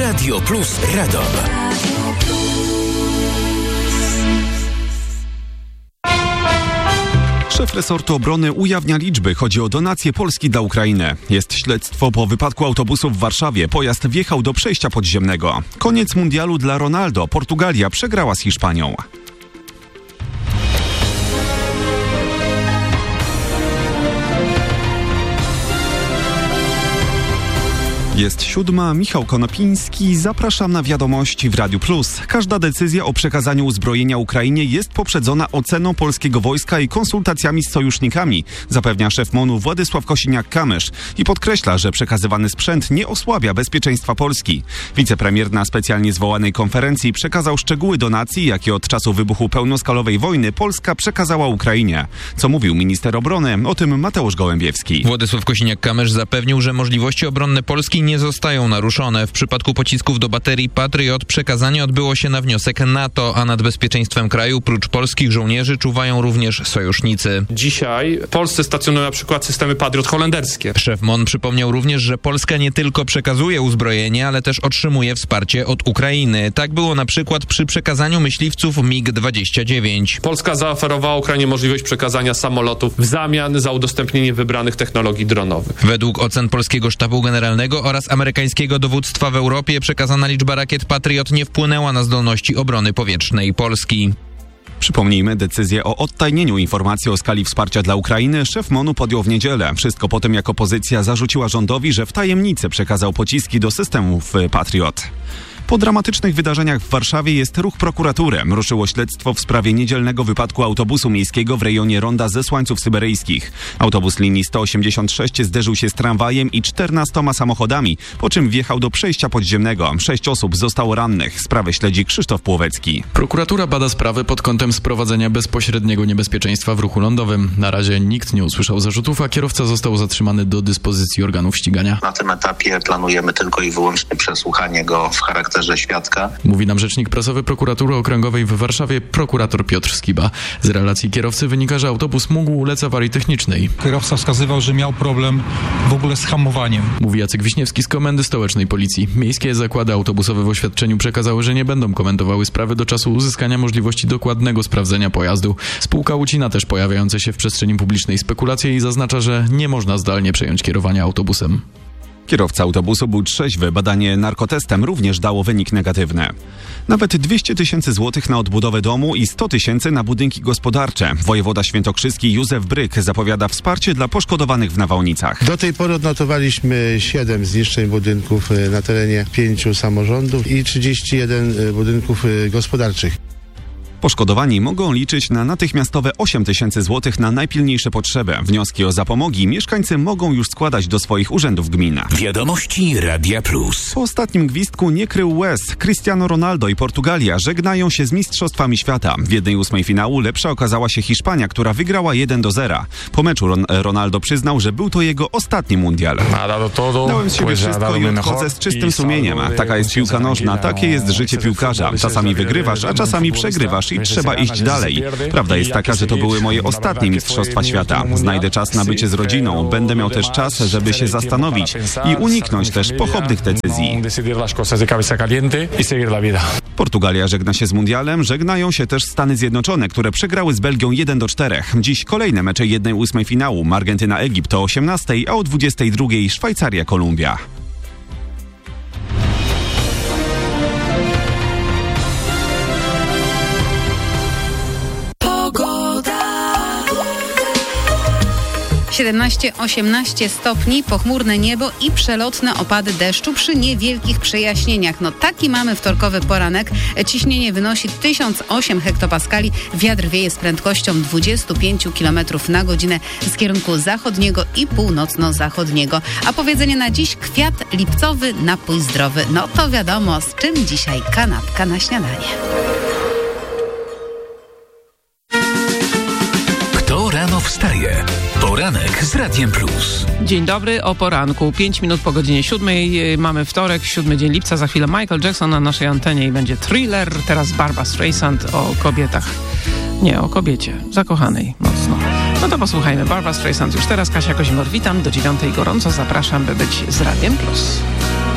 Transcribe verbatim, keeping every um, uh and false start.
Radio Plus Radom. Szef resortu obrony ujawnia liczby. Chodzi o donacje Polski dla Ukrainy. Jest śledztwo po wypadku autobusu w Warszawie. Pojazd wjechał do przejścia podziemnego. Koniec mundialu dla Ronaldo. Portugalia przegrała z Hiszpanią. Jest siódma, Michał Konopiński, zapraszam na wiadomości w Radiu Plus. Każda decyzja o przekazaniu uzbrojenia Ukrainie jest poprzedzona oceną polskiego wojska i konsultacjami z sojusznikami, zapewnia szef MON-u Władysław Kosiniak-Kamysz i podkreśla, że przekazywany sprzęt nie osłabia bezpieczeństwa Polski. Wicepremier na specjalnie zwołanej konferencji przekazał szczegóły donacji, jakie od czasu wybuchu pełnoskalowej wojny Polska przekazała Ukrainie. Co mówił minister obrony, o tym Mateusz Gołębiewski. Władysław Kosiniak-Kamysz zapewnił, że możliwości obronne Polski nie zostają naruszone. W przypadku pocisków do baterii Patriot przekazanie odbyło się na wniosek NATO, a nad bezpieczeństwem kraju prócz polskich żołnierzy czuwają również sojusznicy. Dzisiaj w Polsce stacjonują na przykład systemy Patriot holenderskie. Szef MON przypomniał również, że Polska nie tylko przekazuje uzbrojenie, ale też otrzymuje wsparcie od Ukrainy. Tak było na przykład przy przekazaniu myśliwców mig dwadzieścia dziewięć. Polska zaoferowała Ukrainie możliwość przekazania samolotów w zamian za udostępnienie wybranych technologii dronowych. Według ocen polskiego sztabu generalnego oraz amerykańskiego dowództwa w Europie przekazana liczba rakiet Patriot nie wpłynęła na zdolności obrony powietrznej Polski. Przypomnijmy, decyzję o odtajnieniu informacji o skali wsparcia dla Ukrainy szef MON-u podjął w niedzielę. Wszystko po tym, jak opozycja zarzuciła rządowi, że w tajemnicy przekazał pociski do systemów Patriot. Po dramatycznych wydarzeniach w Warszawie jest ruch prokuratury. Ruszyło śledztwo w sprawie niedzielnego wypadku autobusu miejskiego w rejonie ronda Zesłańców Syberyjskich. Autobus linii sto osiemdziesiąt sześć zderzył się z tramwajem i czternastoma samochodami, po czym wjechał do przejścia podziemnego. Sześć osób zostało rannych. Sprawę śledzi Krzysztof Płowecki. Prokuratura bada sprawę pod kątem sprowadzenia bezpośredniego niebezpieczeństwa w ruchu lądowym. Na razie nikt nie usłyszał zarzutów, a kierowca został zatrzymany do dyspozycji organów ścigania. Na tym etapie planujemy tylko i wyłącznie przesłuchanie go w charakterze świadka. Mówi nam rzecznik prasowy Prokuratury Okręgowej w Warszawie, prokurator Piotr Skiba. Z relacji kierowcy wynika, że autobus mógł ulec awarii technicznej. Kierowca wskazywał, że miał problem w ogóle z hamowaniem. Mówi Jacek Wiśniewski z Komendy Stołecznej Policji. Miejskie zakłady autobusowe w oświadczeniu przekazały, że nie będą komentowały sprawy do czasu uzyskania możliwości dokładnego sprawdzenia pojazdu. Spółka ucina też pojawiające się w przestrzeni publicznej spekulacje i zaznacza, że nie można zdalnie przejąć kierowania autobusem. Kierowca autobusu był trzeźwy. Badanie narkotestem również dało wynik negatywny. Nawet dwieście tysięcy złotych na odbudowę domu i sto tysięcy na budynki gospodarcze. Wojewoda świętokrzyski Józef Bryk zapowiada wsparcie dla poszkodowanych w nawałnicach. Do tej pory odnotowaliśmy siedem zniszczeń budynków na terenie pięciu samorządów i trzydzieści jeden budynków gospodarczych. Poszkodowani mogą liczyć na natychmiastowe osiem tysięcy złotych na najpilniejsze potrzeby. Wnioski o zapomogi mieszkańcy mogą już składać do swoich urzędów gminy. Wiadomości Radia Plus. Po ostatnim gwizdku nie krył łez. Cristiano Ronaldo i Portugalia żegnają się z mistrzostwami świata. W jednej ósmej finału lepsza okazała się Hiszpania, która wygrała jeden do zera. Po meczu Ron- Ronaldo przyznał, że był to jego ostatni mundial. Dałem z siebie wszystko i odchodzę z czystym sumieniem. Taka jest piłka nożna, takie jest życie piłkarza. Czasami wygrywasz, a czasami przegrywasz i trzeba iść dalej. Prawda jest taka, że to były moje ostatnie mistrzostwa świata. Znajdę czas na bycie z rodziną, będę miał też czas, żeby się zastanowić i uniknąć też pochopnych decyzji. Portugalia żegna się z mundialem, żegnają się też Stany Zjednoczone, które przegrały z Belgią jeden do czterech. Dziś kolejne mecze jednej ósmej finału. Argentyna-Egipt o osiemnastej, a o dwudziestej drugiej Szwajcaria-Kolumbia. siedemnaście osiemnaście stopni, pochmurne niebo i przelotne opady deszczu przy niewielkich przejaśnieniach. No taki mamy wtorkowy poranek. Ciśnienie wynosi tysiąc osiem hektopaskali. Wiatr wieje z prędkością dwadzieścia pięć kilometrów na godzinę z kierunku zachodniego i północno-zachodniego. A powiedzenie na dziś: kwiat lipcowy, napój zdrowy. No to wiadomo, z czym dzisiaj kanapka na śniadanie. Kto rano wstaje? Poranek z Radiem Plus. Dzień dobry, o poranku. Pięć minut po godzinie siódmej. Mamy wtorek, siódmy dzień lipca. Za chwilę Michael Jackson na naszej antenie i będzie Thriller. Teraz Barbra Streisand o kobietach. Nie, o kobiecie. Zakochanej mocno. No to posłuchajmy. Barbra Streisand już teraz. Kasia Kozimor, witam. Do dziewiątej gorąco zapraszam, by być z Radiem Plus.